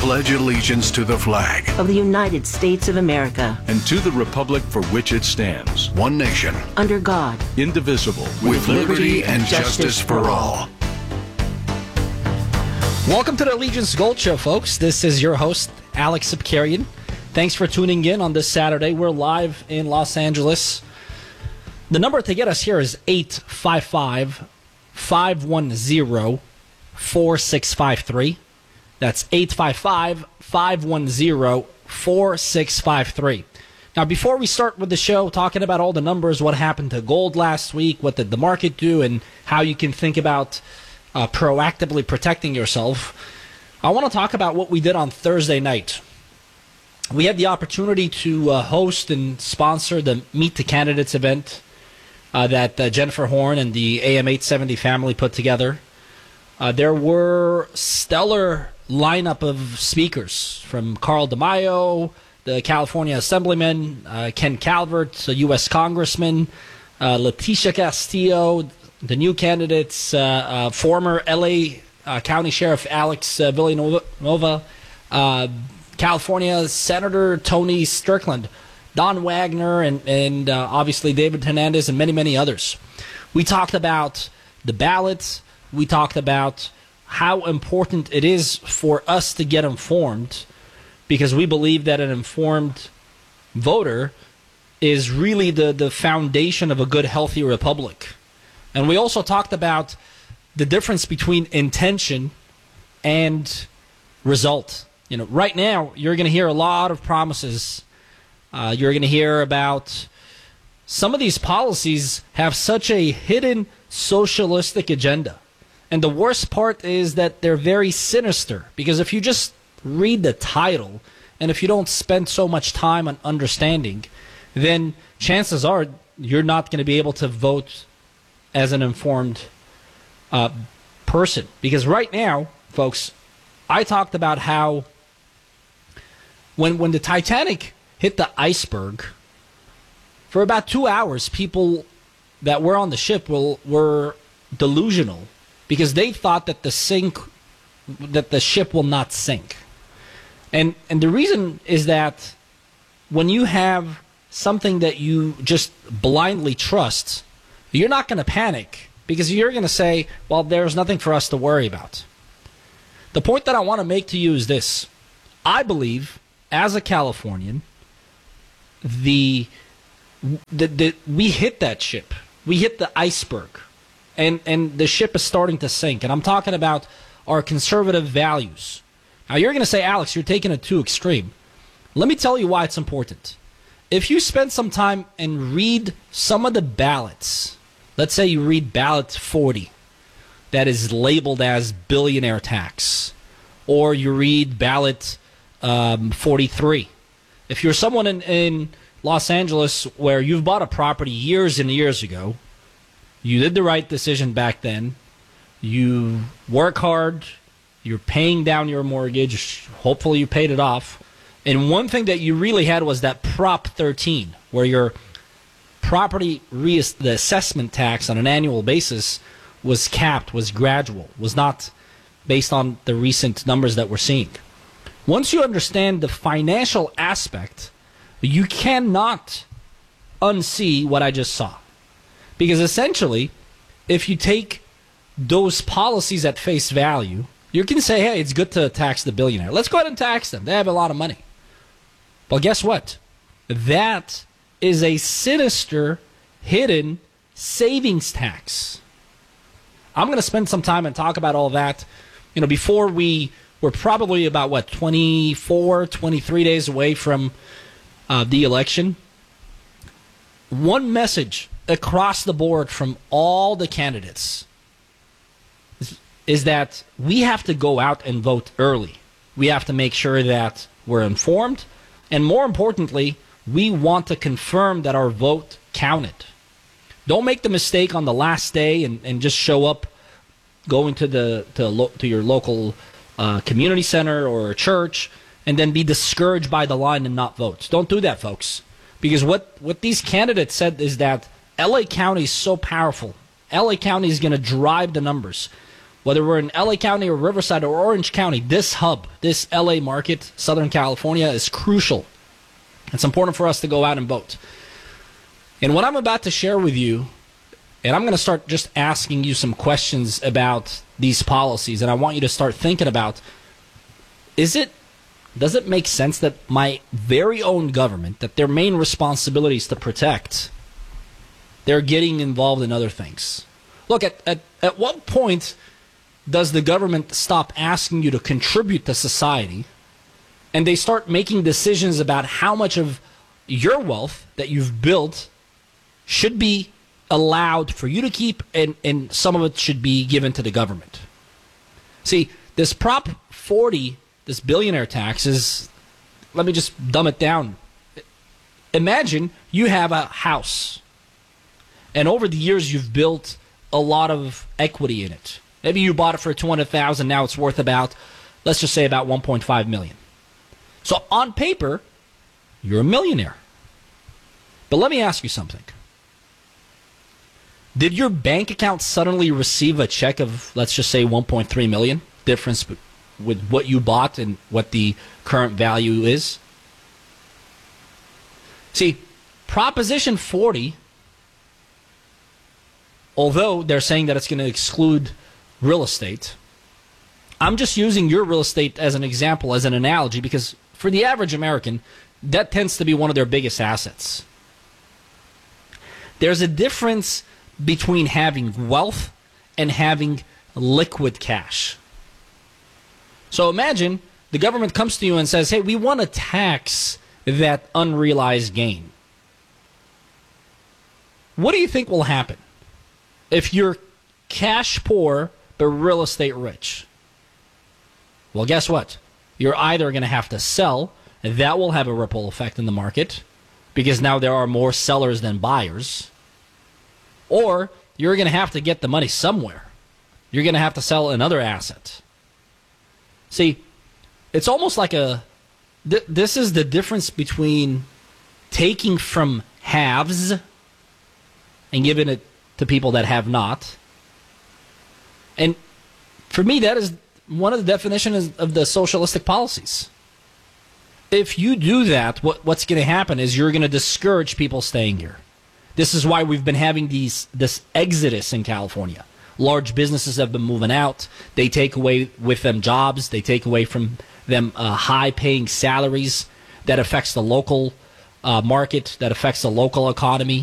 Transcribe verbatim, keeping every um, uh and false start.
pledge allegiance to the flag of the United States of America and to the republic for which it stands, one nation, under God, indivisible, with liberty and justice for all. Welcome to the Allegiance Gold Show, folks. This is your host, Alex Sipkarian. Thanks for tuning in on this Saturday. We're live in Los Angeles. The number to get us here is eight five five, five one zero, four six five three. That's eight five five, five one zero, four six five three. Now, before we start with the show, talking about all the numbers, what happened to gold last week, what did the market do, and how you can think about uh, proactively protecting yourself, I want to talk about what we did on Thursday night. We had the opportunity to uh, host and sponsor the Meet the Candidates event uh, that uh, Jennifer Horn and the A M eight seventy family put together. Uh, there were stellar lineup of speakers from Carl DeMaio, the California Assemblyman, uh, Ken Calvert, the U S Congressman, uh, Leticia Castillo, the new candidates, uh, uh, former L A uh, County Sheriff Alex uh, Villanova, uh, California Senator Tony Strickland, Don Wagner, and, and uh, obviously David Hernandez, and many, many others. We talked about the ballots. We talked about how important it is for us to get informed, because we believe that an informed voter is really the, the foundation of a good, healthy republic. And we also talked about the difference between intention and result. You know, right now, you're going to hear a lot of promises. Uh, you're going to hear about some of these policies have such a hidden socialistic agenda. And the worst part is that they're very sinister, because if you just read the title and if you don't spend so much time on understanding, then chances are you're not going to be able to vote as an informed uh, person. Because right now, folks, I talked about how when when the Titanic hit the iceberg, for about two hours, people that were on the ship will, were delusional, because they thought that the sink, that the ship will not sink. And and the reason is that when you have something that you just blindly trust, you're not going to panic, because you're going to say, well, there's nothing for us to worry about. The point that I want to make to you is this. I believe, as a Californian, the, the, the we hit that ship. We hit the iceberg. And and the ship is starting to sink. And I'm talking about our conservative values. Now, you're going to say, Alex, you're taking it too extreme. Let me tell you why it's important. If you spend some time and read some of the ballots, let's say you read ballot forty, that is labeled as billionaire tax, or you read ballot um, forty-three. If you're someone in, in Los Angeles where you've bought a property years and years ago, you did the right decision back then. You work hard. You're paying down your mortgage. Hopefully you paid it off. And one thing that you really had was that Prop thirteen, where your property reass- the assessment tax on an annual basis was capped, was gradual, was not based on the recent numbers that we're seeing. Once you understand the financial aspect, you cannot unsee what I just saw. Because essentially, if you take those policies at face value, you can say, hey, it's good to tax the billionaire. Let's go ahead and tax them. They have a lot of money. But guess what? That is a sinister, hidden savings tax. I'm going to spend some time and talk about all that. You know, before we were probably about, what, twenty-four, twenty-three days away from uh, the election. One message across the board from all the candidates is, is that we have to go out and vote early. We have to make sure that we're informed. And more importantly, we want to confirm that our vote counted. Don't make the mistake on the last day and, and just show up going to the to, lo- to your local uh, community center or church and then be discouraged by the line and not vote. Don't do that, folks. Because what, what these candidates said is that L A County is so powerful. L A County is going to drive the numbers. Whether we're in L A County or Riverside or Orange County, this hub, this L A market, Southern California, is crucial. It's important for us to go out and vote. And what I'm about to share with you, and I'm going to start just asking you some questions about these policies, and I want you to start thinking about, is it, does it make sense that my very own government, that their main responsibility is to protect, they're getting involved in other things? Look, at, at, at what point does the government stop asking you to contribute to society and they start making decisions about how much of your wealth that you've built should be allowed for you to keep, and, and some of it should be given to the government? See, this Prop forty, this billionaire tax is, let me just dumb it down. Imagine you have a house, and over the years you've built a lot of equity in it. Maybe you bought it for two hundred thousand dollars, now it's worth about, let's just say about one point five million dollars. So on paper, you're a millionaire. But let me ask you something. Did your bank account suddenly receive a check of, let's just say, one point three million dollars difference with what you bought and what the current value is? See, Proposition forty, although they're saying that it's going to exclude real estate, I'm just using your real estate as an example, as an analogy, because for the average American, that tends to be one of their biggest assets. There's a difference between having wealth and having liquid cash. So imagine the government comes to you and says, hey, we want to tax that unrealized gain. What do you think will happen if you're cash poor but real estate rich? Well, guess what? You're either going to have to sell, and that will have a ripple effect in the market because now there are more sellers than buyers, or you're going to have to get the money somewhere. You're going to have to sell another asset. See, it's almost like a, th- this is the difference between taking from haves and giving it to people that have not. And for me, that is one of the definitions of the socialistic policies. If you do that, what, what's going to happen is you're going to discourage people staying here. This is why we've been having these this exodus in California. Large businesses have been moving out. They take away with them jobs. They take away from them uh, high-paying salaries. That affects the local uh, market. That affects the local economy.